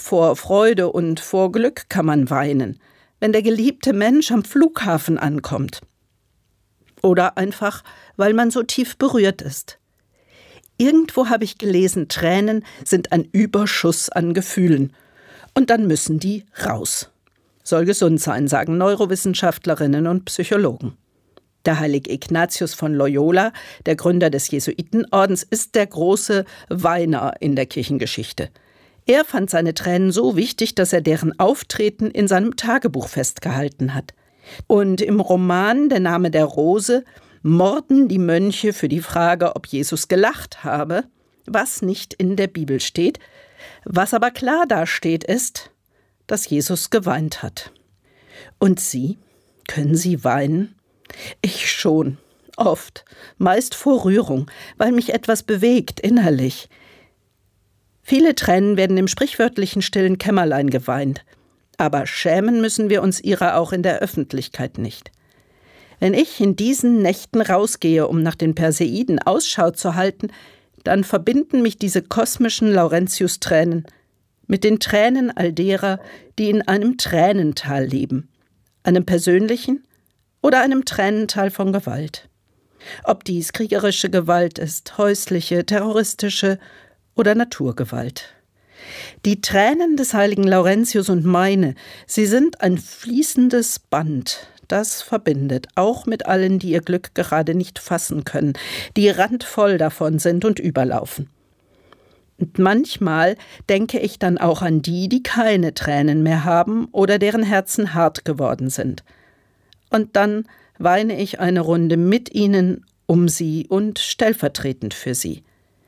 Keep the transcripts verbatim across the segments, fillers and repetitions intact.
vor Freude und vor Glück kann man weinen, wenn der geliebte Mensch am Flughafen ankommt. Oder einfach, weil man so tief berührt ist. Irgendwo habe ich gelesen, Tränen sind ein Überschuss an Gefühlen. Und dann müssen die raus. Soll gesund sein, sagen Neurowissenschaftlerinnen und Psychologen. Der heilige Ignatius von Loyola, der Gründer des Jesuitenordens, ist der große Weiner in der Kirchengeschichte. Er fand seine Tränen so wichtig, dass er deren Auftreten in seinem Tagebuch festgehalten hat. Und im Roman Der Name der Rose morden die Mönche für die Frage, ob Jesus gelacht habe, was nicht in der Bibel steht. Was aber klar dasteht, ist, dass Jesus geweint hat. Und Sie? Können Sie weinen? Ich schon, oft, meist vor Rührung, weil mich etwas bewegt innerlich. Viele Tränen werden im sprichwörtlichen stillen Kämmerlein geweint, aber schämen müssen wir uns ihrer auch in der Öffentlichkeit nicht. Wenn ich in diesen Nächten rausgehe, um nach den Perseiden Ausschau zu halten, dann verbinden mich diese kosmischen Laurentius-Tränen mit den Tränen all derer, die in einem Tränental leben, einem persönlichen oder einem Tränental von Gewalt. Ob dies kriegerische Gewalt ist, häusliche, terroristische oder Naturgewalt. Die Tränen des heiligen Laurentius und meine, sie sind ein fließendes Band, das verbindet, auch mit allen, die ihr Glück gerade nicht fassen können, die randvoll davon sind und überlaufen. Und manchmal denke ich dann auch an die, die keine Tränen mehr haben oder deren Herzen hart geworden sind. Und dann weine ich eine Runde mit ihnen, um sie und stellvertretend für sie.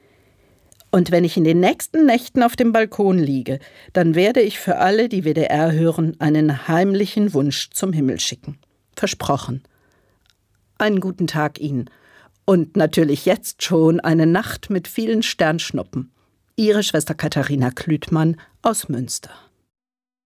Und wenn ich in den nächsten Nächten auf dem Balkon liege, dann werde ich für alle, die W D R hören, einen heimlichen Wunsch zum Himmel schicken. Versprochen. Einen guten Tag Ihnen. Und natürlich jetzt schon eine Nacht mit vielen Sternschnuppen. Ihre Schwester Katharina Klütmann aus Münster.